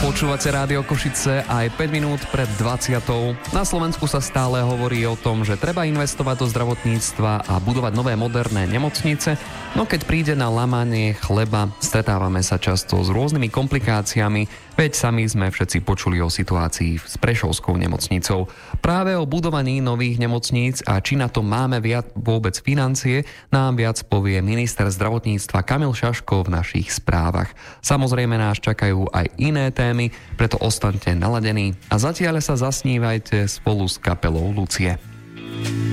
Počúvate Rádio Košice aj 5 minút pred 20. Na Slovensku sa stále hovorí o tom, že treba investovať do zdravotníctva a budovať nové moderné nemocnice, no keď príde na lamanie chleba, stretávame sa často s rôznymi komplikáciami, veď sami sme všetci počuli o situácii s Prešovskou nemocnicou. Práve o budovaní nových nemocníc a či na to máme vôbec financie, nám viac povie minister zdravotníctva Kamil Šaško v našich správach. Samozrejme nás čakajú aj iné témy, preto ostaňte naladení a zatiaľ sa zasnívajte spolu s kapelou Lucie.